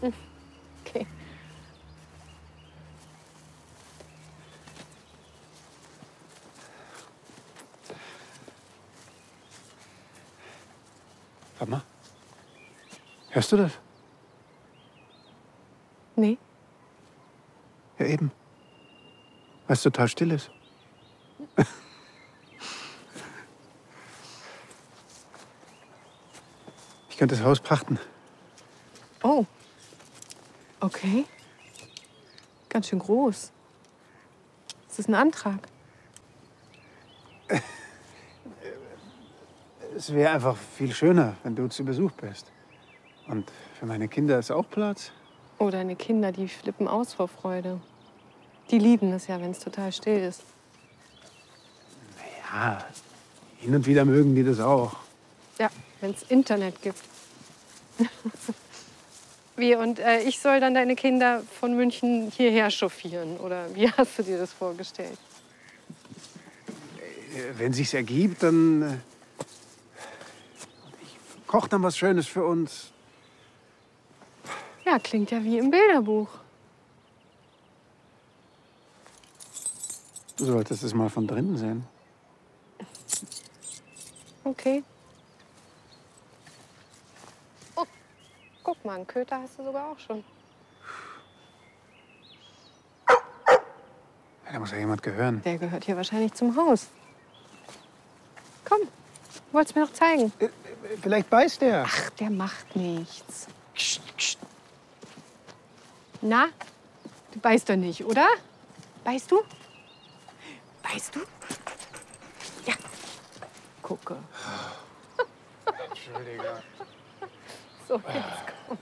Okay. Warte mal. Hörst du das? Nee. Ja, eben. Weil es total still ist. Ich könnte das Haus pachten. Oh. Okay. Ganz schön groß. Ist das ein Antrag? Es wäre einfach viel schöner, wenn du zu Besuch bist. Und für meine Kinder ist auch Platz. Oh, deine Kinder, die flippen aus vor Freude. Die lieben es ja, wenn es total still ist. Ja, hin und wieder mögen die das auch. Ja, wenn es Internet gibt. Wie, und ich soll dann deine Kinder von München hierher chauffieren? Oder wie hast du dir das vorgestellt? Wenn sich's ergibt, dann ich koche dann was Schönes für uns. Ja, klingt ja wie im Bilderbuch. Du solltest es mal von drinnen sehen. Okay. Oh, guck mal, einen Köter hast du sogar auch schon. Ja, da muss ja jemand gehören. Der gehört hier wahrscheinlich zum Haus. Komm, du wolltest mir doch zeigen. Vielleicht beißt der. Ach, der macht nichts. Na, du beißt doch nicht, oder? Beißt du? Beißt du? Ja. Gucke. Entschuldige. So, jetzt komm.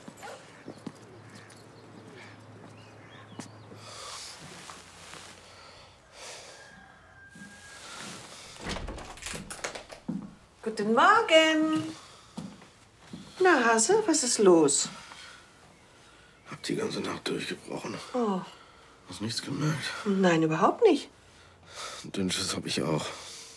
Guten Morgen. Na, Hase, was ist los? Hab die ganze Nacht durchgebrochen. Oh, Hast nichts gemerkt? nein, überhaupt nicht. Dünnschiss hab ich auch.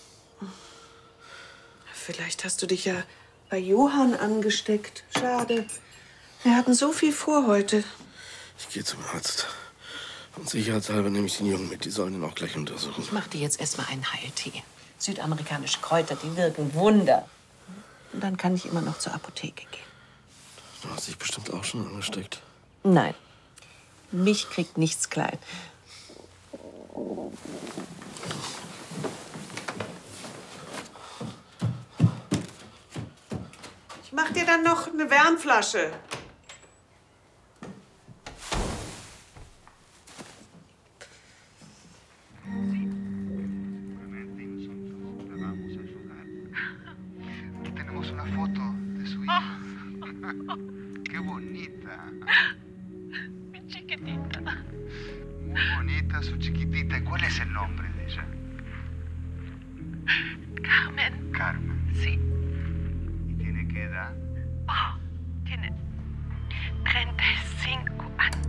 Vielleicht hast du dich ja bei Johann angesteckt. Schade. Wir hatten so viel vor heute. Ich gehe zum Arzt. Und sicherheitshalber nehme ich den Jungen mit. Die sollen ihn auch gleich untersuchen. Ich mach dir jetzt erstmal einen Heiltee. Südamerikanische Kräuter, die wirken Wunder. Und dann kann ich immer noch zur Apotheke gehen. Du hast dich bestimmt auch schon angesteckt. Nein, mich kriegt nichts klein. Ich mach dir dann noch eine Wärmflasche. Tenemos una foto de su hija. Qué bonita. Mi chiquitita. Muy bonita, su chiquitita. ¿Y cuál es el nombre de ella? Carmen. Carmen. Sí. ¿Y tiene qué edad? Oh, tiene 35 años.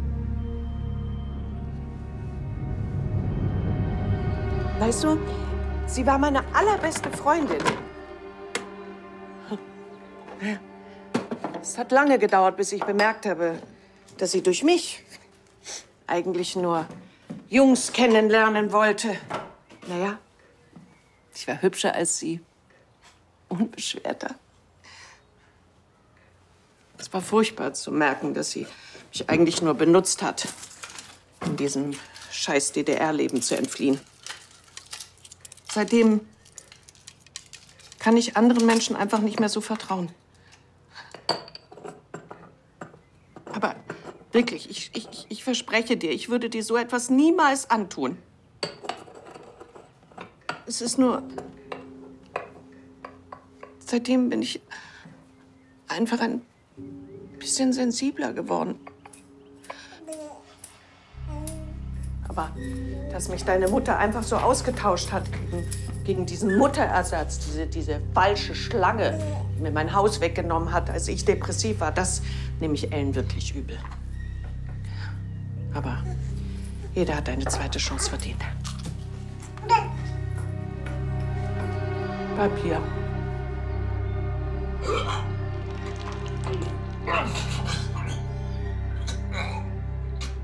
Weißt du, sie war meine allerbeste Freundin. Es hat lange gedauert, bis ich bemerkt habe, dass sie durch mich eigentlich nur Jungs kennenlernen wollte. Naja, ich war hübscher als sie, unbeschwerter. Es war furchtbar zu merken, dass sie mich eigentlich nur benutzt hat, um diesem scheiß DDR-Leben zu entfliehen. Seitdem kann ich anderen Menschen einfach nicht mehr so vertrauen. Aber wirklich, ich verspreche dir, ich würde dir so etwas niemals antun. Es ist nur... Seitdem bin ich einfach ein bisschen sensibler geworden. Aber dass mich deine Mutter einfach so ausgetauscht hat gegen diesen Mutterersatz, diese falsche Schlange, die mir mein Haus weggenommen hat, als ich depressiv war, das nehme ich Ellen wirklich übel. Aber jeder hat eine zweite Chance verdient. Bleib hier.